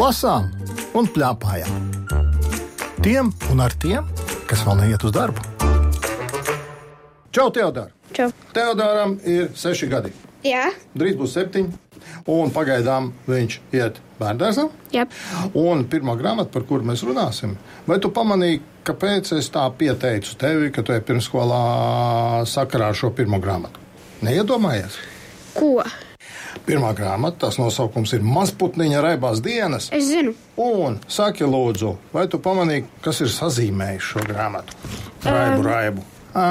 lasām un pļāpājām. Tiem un ar tiem, kas vēl neiet uz darbu. Čau, Teodor! Čau. Teodoram ir 6 gadi. Jā. Drīz būs 7, un pagaidām viņš iet bērndārzā. Jā. Un pirmā grāmata, par kuru mēs runāsim, vai tu pamanīji, kāpēc es tā pieteicu tevi, ka tu ej pirmsskolā sakarā ar šo pirmo grāmatu? Neiedomājies? Ko? Pirmā grāmata, tās nosaukums ir Mazputniņa raibās dienas. Es zinu. Un saki lūdzu, vai tu pamanīji, kas ir sazīmējis šo grāmatu? Raibu.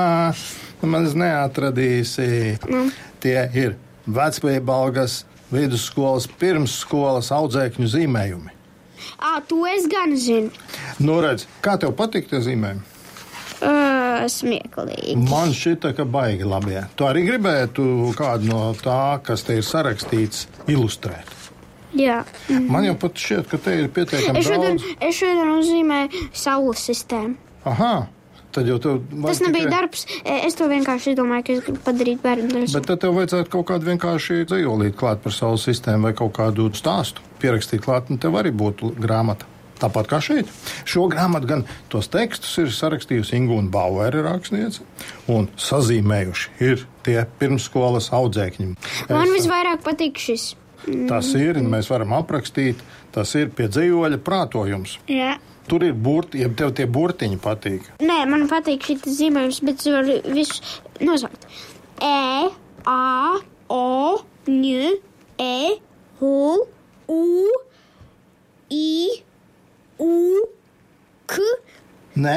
Maz neatradīsi. Tie ir vecpiebalgas, vidusskolas, pirmsskolas audzēkņu zīmējumi. To es gan zinu. Nu, redz, kā tev patīk tie zīmējumi? Smieklīgi. Man šķita, ka baigi labie. Tu arī gribētu kādu no tā, kas te ir sarakstīts, ilustrēt. Jā. Man jau pat šķiet, ka te ir pietiekami daudz. Es šodien uzzīmēju saules sistēmu. Aha. Tad jau tev tas nebija darbs. Es to vienkārši domāju, ka es gribu padarīt bērnu. Bet tad tev vajadzētu kaut kādu vienkārši dzejolīt klāt par saules sistēmu vai kaut kādu stāstu pierakstīt klāt, un tev arī būtu grāmata. Tāpat kā šeit. Šo grāmatu gan tos tekstus ir sarakstījusi Ingūna Bauere rakstniece, un sazīmējuši ir tie pirmsskolas audzēkņi. Man visvairāk patīk šis. Tas ir, mēs varam aprakstīt, tas ir pie dzejoļa prātojums. Jā. Tur ir burti, ja tev tie burtiņi patīk. Nē, man patīk šis zīmējums, bet es varu visu nosaukt. E, A, O, Ņ, E, H, U, I, U, K. Nē.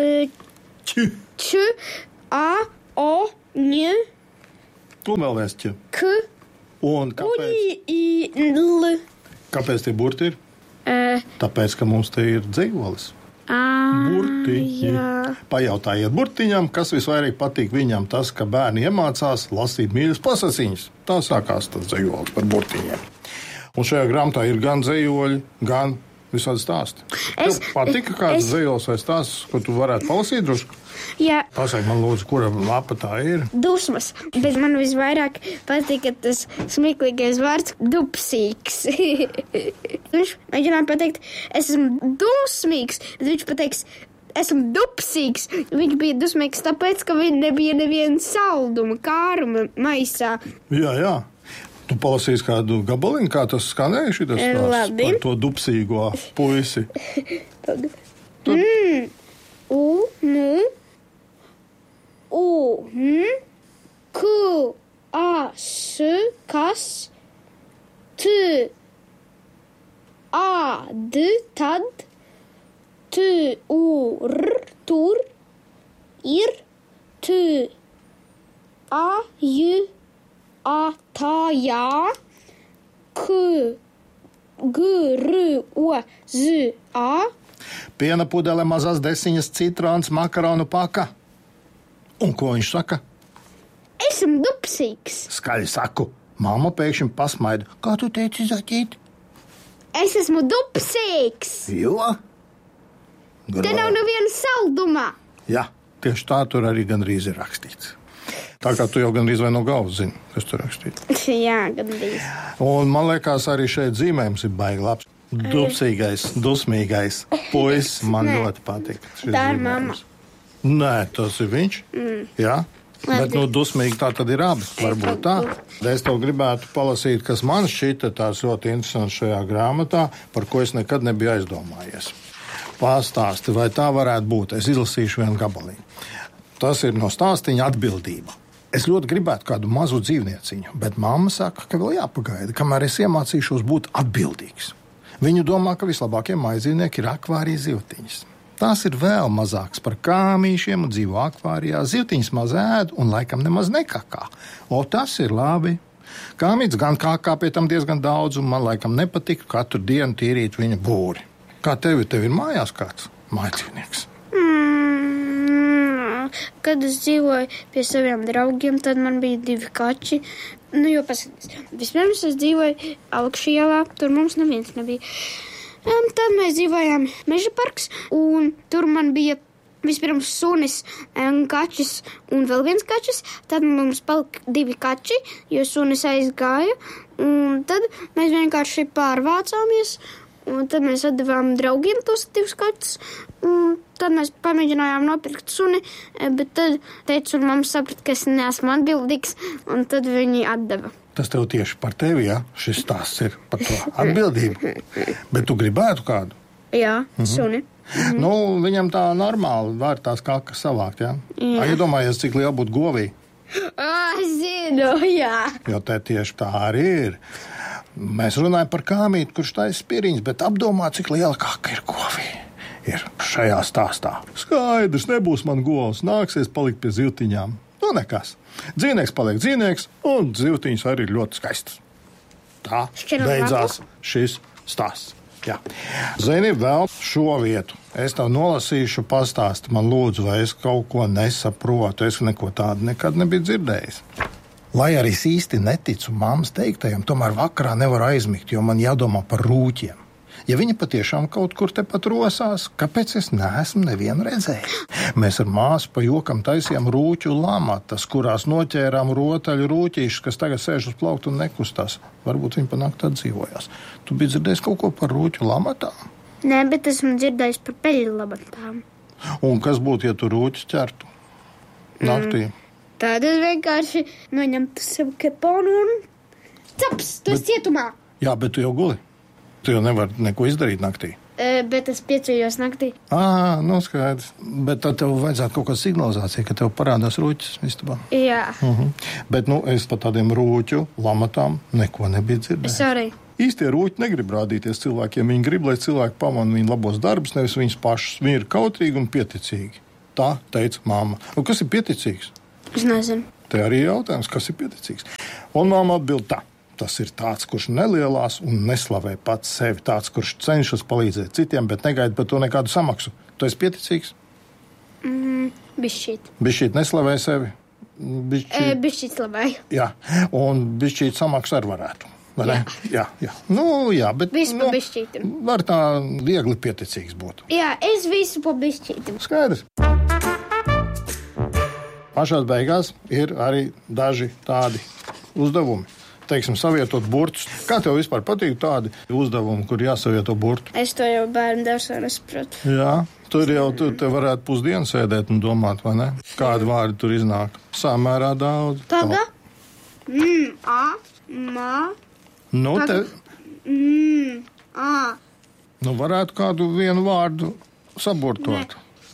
Č. Č, A, O, Ņ. Tu vēl viens č. K. Un kāpēc? I, L. Kāpēc tie burti ir? Tāpēc, ka mums te ir dzejolis. Burtiņi. Jā. Pajautājiet burtiņam, kas visvairāk patīk viņam tas, ka bērni iemācās lasīt mīļas pasaciņas. Tā sākās tas dzejolis par burtiņiem. Un šajā grāmatā ir gan dzejoļi, gan visādi stāsti. Tev patika kāds dzejolis vai stāsts, ko tu varētu palasīt drusku? Jā. Pasaka man lūdzu, kura lapa tā ir? Dusmas, bet man visvairāk patika tas smieklīgais vārds dupsīgs. Viņš mēģināja pateikt, es esmu dusmīgs, bet viņš pateiks, esmu dupsīgs. Viņš bija dusmīgs tāpēc, ka viņa nebija neviena salduma, kāruma maisā. Jā. Tu palasīsi kādu gabaliņu, kā tas skanēja šitas stāsts par to dupsīgo puisi. K, A, S, kas, T, A, D, tad, T, U, R, tur, ir, T, A, J, A, tā, jā, K, G, R, O, Z, A. Piena pudele, mazās desiņas, citrons, makaronu paka. Un ko viņš saka? Esmu dupsīgs. Skaļi saku. Mamma pēkšņi pasmaida. Kā tu teici, Zaķīt? Es esmu dupsīgs. Jo? Te nav neviena salduma. Jā, tieši tā tur arī gandrīz ir rakstīts. Tā kā tu jau gandrīz vai no galvas zini, kas tur rakstīts. Jā, gandrīz. Un man liekas, arī šeit zīmējums ir baigi labs. Dupsīgais, dusmīgais puisis man ļoti patīk. Tā ir mamma. Nē, tas ir viņš. Jā. Bet, dusmīgi tā tad ir abi. Varbūt tā. Es tev gribētu palasīt, kas man šķita tās ļoti interesants šajā grāmatā, par ko es nekad nebiju aizdomājies. Pastāsti, vai tā varētu būt. Es izlasīšu vienu gabaliņu. Tas ir no stāstiņa atbildība. Es ļoti gribētu kādu mazu dzīvnieciņu, bet mamma saka, ka vēl jāpagaida, kamēr es iemācīšos būt atbildīgs. Viņu domā, ka vislabākie maizīvnieki ir akvārija zivtiņas. Tās ir vēl mazākas par kāmīšiem un dzīvo akvārijā. Zivtiņas maz ēd un laikam nemaz nekakā. O, tas ir labi. Kāmīts gan kākā pie tam diezgan daudz, un man laikam nepatika katru dienu tīrīt viņa būri. Kā tev ir mājās kāds mājdzīvnieks? Kad es dzīvoju pie saviem draugiem, tad man bija 2 kači. Jo paskatās, vispirms es dzīvoju Alkšielā, tur mums neviens nebija. Tad mēs dzīvojām Meža parks, un tur man bija vispirms sunis, kačis un vēl viens kačis. Tad mums palika 2 kači, jo sunis aizgāja, un tad mēs vienkārši pārvācāmies, Un tad mēs atdevām draugiem tos 2 kaķus. Un tad mēs pamēģinājām nopirkt suni, bet tad teicu, un mamma saprata, ka es neesmu atbildīgs, un tad viņi atdeva. Tas tev tieši par tevi, ja? Šis stāsts ir par to atbildību. Bet tu gribētu kādu? Jā, suni. Nu, viņam tā normāli var tās kakas savākt, ja? Iedomājies, cik liela būtu govī. Es zinu, jā. Jo te tieši tā arī ir. Mēs runājam par kāmīti, kurš taisa spiriņas, bet apdomā, cik liela kaka ir govī. Ir šajā stāstā. Skaidrs, nebūs man govs, nāksies palikt pie zivtiņām. Nu, nekas. Dzīvnieks paliek dzīvnieks, un zivtiņas arī ir ļoti skaistas. Tā beidzās šis stāsts. Jā. Zini, vēl šo vietu. Es tev nolasīšu, pastāsti man lūdzu, vai es kaut ko nesaprotu. Es neko tādu nekad nebiju dzirdējis. Lai arī es īsti neticu mammas teiktajam, tomēr vakarā nevaru aizmigt, jo man jādomā par rūķiem. Ja viņi patiešām kaut kur tepat rosās, kāpēc es neesmu nevienu redzējis? Mēs ar māsu pa jokam taisījām rūķu lamatas, kurās noķērām rotaļu rūķīšus, kas tagad sēž uz plaukta un nekustās. Varbūt viņi pa nakti atdzīvojās. Tu biji dzirdējis kaut ko par rūķu lamatām? Nē, bet esmu dzirdējis par peļu lamatām. Un kas būtu, ja tu rūķus ķertu naktī? Tad es vienkārši noņemtu sev keponu un caps, tu esi cietumā. Jā, bet tu jau guli. Tu jau nevari neko izdarīt naktī. Bet es pieceļos naktī. Nu skaidrs. Bet tad tev vajadzētu kaut kāda signalizācija, ka tev parādās rūķis istabā. Jā. Bet, es par tādiem rūķu lamatām neko nebiju dzirdējis. Es arī. Īstie rūķi negrib rādīties cilvēkiem. Viņi grib, lai cilvēki pamana viņu labos darbus, nevis viņus pašus. Viņi ir kautrīgi un pieticīgi. Tā teica mamma. Un kas ir pieticīgs? Es nezinu. Te arī ir jautājums, kas ir pieticīgs. Un mamma atbild tā. Tas ir tāds, kurš nelielās un neslavē pats sevi. Tāds, kurš cenšas palīdzēt citiem, bet negaida par to nekādu samaksu. Tu esi pieticīgs? Bišķīt. Bišķīt neslavē sevi? Bišķīt slavēju. Jā, un bišķīt samaksu arī varētu. Vai ne? Jā. Nu, jā, bet... Visu pa bišķītim. Var tā viegli pieticīgs būt. Jā, es visu pa bišķītim. Skaidrs. Pašās beigās ir arī daži tādi uzdevumi. Teiksim, savietot burtus. Kā tev vispār patīk tādi uzdevumi, kur jāsavieto burtu? Es to jau bērnu dārsā nesapratu. Jā, tur te varētu pusdienu sēdēt un domāt, vai ne? Kādi vārdi tur iznāk? Samērā daudz. Taga? Ma. Nu, Taga. Nu, varētu kādu vienu vārdu saburtot.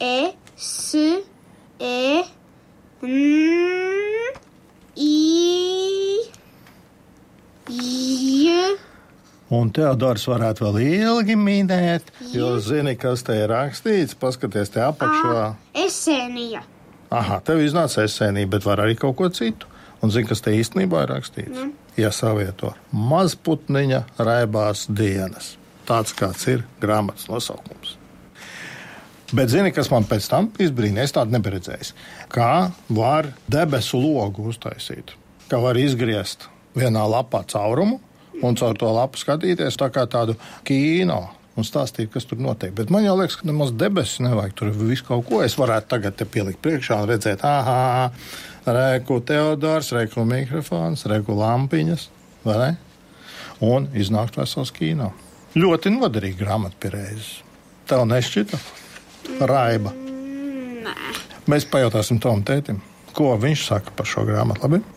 Un Teodors varētu vēl ilgi minēt, jo zini, kas te ir rakstīts, paskaties te apakšā. Esēnija. Aha, tev iznāca esēnija, bet var arī kaut ko citu. Un zini, kas te īstenībā ir rakstīts? Ja savieto mazputniņa raibās dienas. Tāds kāds ir grāmatas nosaukums. Bet zini, kas man pēc tam izbrīnīja, es tādu nebiju redzējis. Kā var debesu logu uztaisīt? Kā var izgriezt vienā lapā caurumu un caur to lapu skatīties tā kā tādu kino un stāstīt, kas tur notiek. Bet man jau liekas, ka nemaz debesis nevajag tur visu kaut ko. Es varētu tagad te pielikt priekšā un redzēt, reku Teodors, reku mikrofons, reku lampiņas, vai ne? Un iznākt vesels kino. Ļoti noderīgi grāmata pie reizes. Tev nešķita? Raiba. Nē. Mēs pajautāsim Tom tētim, ko viņš saka par šo grāmatu, labi?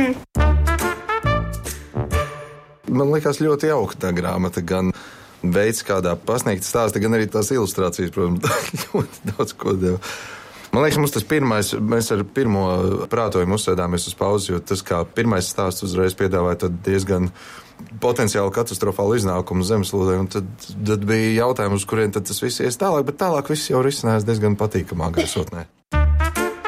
Man liekas ļoti jauka tā grāmata, gan veids, kādā pasniegt stāsta, gan arī tās ilustrācijas, protams, ļoti daudz ko deva. Man liekas, mums tas pirmais, mēs ar pirmo prātojumu uzsēdāmies uz pauzi, jo tas, kā pirmais stāsts uzreiz piedāvāja tad diezgan potenciāli katastrofālu iznākumu zemeslodē, un tad bija jautājums, uz kuriem tad tas viss ies tālāk, bet tālāk viss jau risinājās diezgan patīkamā gaisotnē.